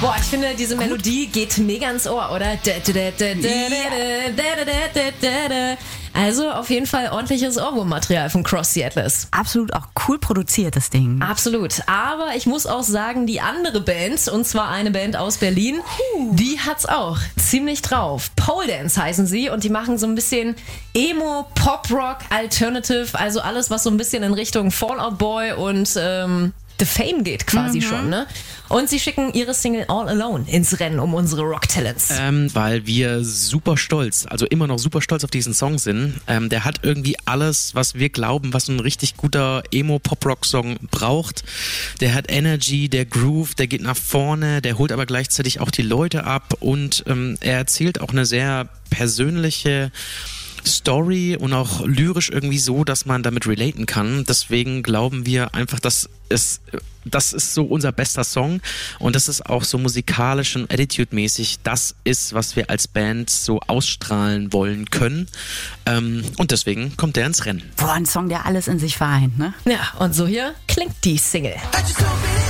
Boah, ich finde, diese Melodie geht mega ins Ohr, oder? Also auf jeden Fall ordentliches Ohrwurmmaterial von Cross the Atlas. Absolut auch cool produziert, das Ding. Absolut. Aber ich muss auch sagen, die andere Band, und zwar eine Band aus Berlin, die hat's auch ziemlich drauf. Pole Dance heißen sie und die machen so ein bisschen Emo, Pop-Rock, Alternative, also alles, was so ein bisschen in Richtung Fall Out Boy und The Fame geht quasi schon, ne? Und sie schicken ihre Single All Alone ins Rennen um unsere Rock-Talents. Weil wir super stolz, also immer noch super stolz auf diesen Song sind. Der hat irgendwie alles, was wir glauben, was ein richtig guter Emo-Pop-Rock-Song braucht. Der hat Energy, der Groove, der geht nach vorne, der holt aber gleichzeitig auch die Leute ab und er erzählt auch eine sehr persönliche Story und auch lyrisch irgendwie so, dass man damit relaten kann. Deswegen glauben wir einfach, das ist so unser bester Song und das ist auch so musikalisch und attitude-mäßig das ist, was wir als Band so ausstrahlen wollen können. Und deswegen kommt der ins Rennen. Boah, ein Song, der alles in sich vereint, ne? Ja, und so hier klingt die Single.